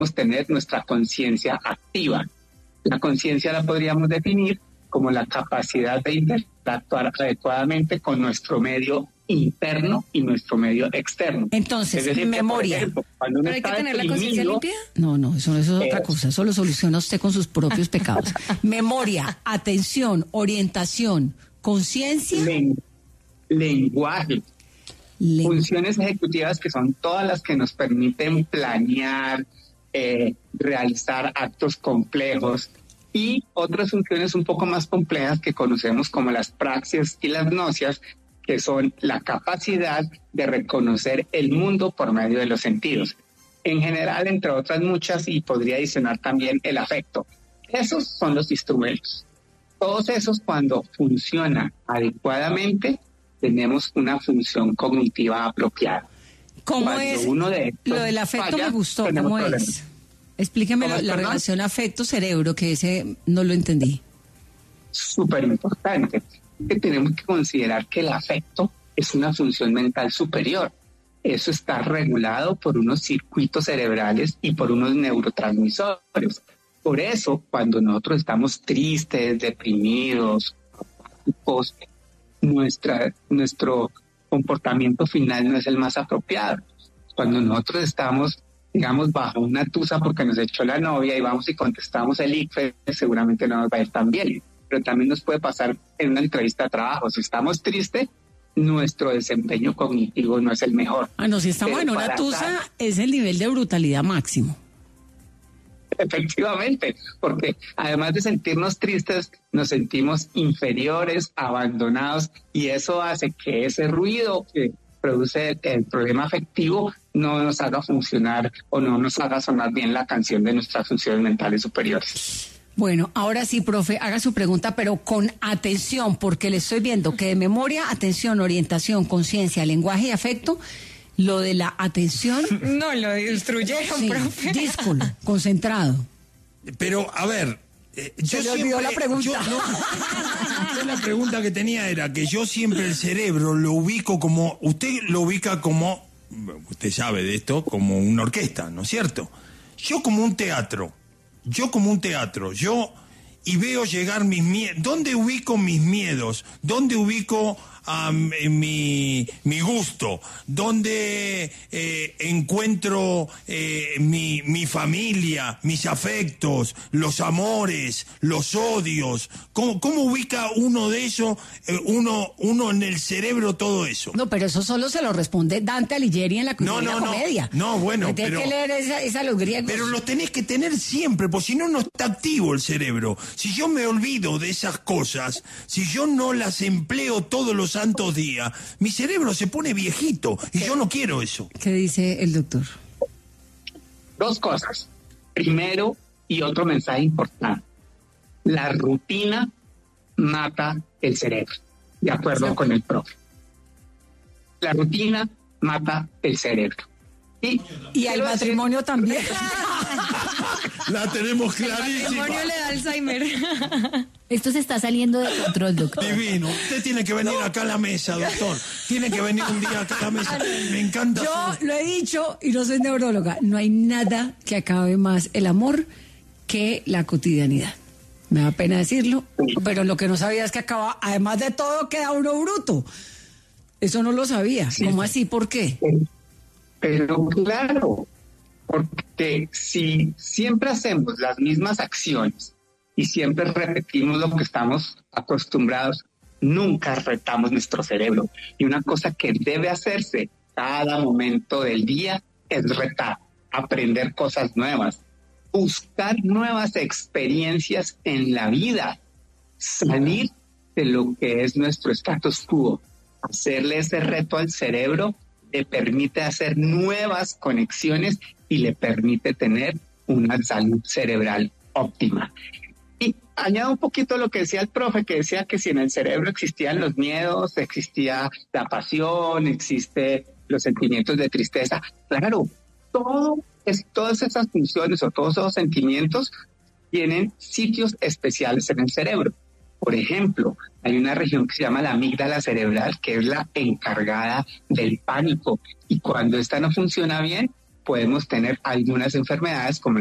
tener nuestra conciencia activa. La conciencia la podríamos definir como la capacidad de interactuar adecuadamente con nuestro medio interno y nuestro medio externo. Entonces, es decir, memoria. Que, por ejemplo, cuando uno ¿Pero hay que está tener la conciencia limpia? No, eso es otra cosa. Eso lo soluciona usted con sus propios pecados. Memoria, atención, orientación, conciencia. Lenguaje. Funciones ejecutivas que son todas las que nos permiten planear, realizar actos complejos, y otras funciones un poco más complejas que conocemos como las praxias y las gnosias, que son la capacidad de reconocer el mundo por medio de los sentidos. En general, entre otras muchas, y podría adicionar también el afecto. Esos son los instrumentos. Todos esos, cuando funcionan adecuadamente, tenemos una función cognitiva apropiada. ¿Cómo cuando es? Lo del afecto falla, me gustó. ¿Cómo problemas. Es? Explíqueme la relación afecto-cerebro, que ese no lo entendí. Súper importante. Que tenemos que considerar que el afecto es una función mental superior. Eso está regulado por unos circuitos cerebrales y por unos neurotransmisores. Por eso, cuando nosotros estamos tristes, deprimidos, apáticos, nuestro comportamiento final no es el más apropiado. Cuando nosotros estamos, digamos, bajo una tusa porque nos echó la novia y vamos y contestamos el ICFES, seguramente no nos va a ir tan bien. Pero también nos puede pasar en una entrevista de trabajo. Si estamos tristes, nuestro desempeño cognitivo no es el mejor. Si estamos en una tusa, es el nivel de brutalidad máximo. Efectivamente, porque además de sentirnos tristes, nos sentimos inferiores, abandonados, y eso hace que ese ruido que produce el problema afectivo no nos haga funcionar o no nos haga sonar bien la canción de nuestras funciones mentales superiores. Bueno, ahora sí, profe, haga su pregunta, pero con atención, porque le estoy viendo que de memoria, atención, orientación, conciencia, lenguaje y afecto, lo de la atención... No, lo destruyeron, sí, profe. Díscolo, concentrado. Pero, a ver... Se le olvidó la pregunta. La pregunta que tenía era que yo siempre el cerebro lo ubico como... Usted lo ubica como... Usted sabe de esto, como una orquesta, ¿no es cierto? Yo como un teatro... y veo llegar mis miedos. ¿Dónde ubico mis miedos? ¿Dónde ubico mi gusto? ¿Dónde encuentro mi familia, mis afectos, los amores, los odios? ¿Cómo ubica uno de esos, uno en el cerebro todo eso? No, pero eso solo se lo responde Dante Alighieri en la Comedia. No, bueno, pero... Tienes que leer esa los griegos. Pero lo tenés que tener siempre, porque si no, no está activo el cerebro. Si yo me olvido de esas cosas, si yo no las empleo todos los santos días, mi cerebro se pone viejito y yo no quiero eso. ¿Qué dice el doctor? Dos cosas. Primero, y otro mensaje importante, la rutina mata el cerebro, de acuerdo con el profe. La rutina mata el cerebro. Y al matrimonio también. La tenemos clarísima. El matrimonio le da Alzheimer. Esto se está saliendo de control, doctor. Divino. Usted tiene que venir acá a la mesa, doctor. Tiene que venir un día acá a la mesa. Me encanta. Yo lo he dicho y no soy neuróloga. No hay nada que acabe más el amor que la cotidianidad. Me da pena decirlo, pero lo que no sabía es que acaba, además de todo, queda uno bruto. Eso no lo sabía. Sí. ¿Cómo así? ¿Por qué? Pero claro, porque si siempre hacemos las mismas acciones y siempre repetimos lo que estamos acostumbrados, nunca retamos nuestro cerebro. Y una cosa que debe hacerse cada momento del día es retar, aprender cosas nuevas, buscar nuevas experiencias en la vida, salir de lo que es nuestro status quo, hacerle ese reto al cerebro le permite hacer nuevas conexiones y le permite tener una salud cerebral óptima. Y añado un poquito lo que decía el profe, que decía que si en el cerebro existían los miedos, existía la pasión, existe los sentimientos de tristeza. Claro, todas esas funciones o todos esos sentimientos tienen sitios especiales en el cerebro. Por ejemplo, hay una región que se llama la amígdala cerebral, que es la encargada del pánico. Y cuando esta no funciona bien, podemos tener algunas enfermedades como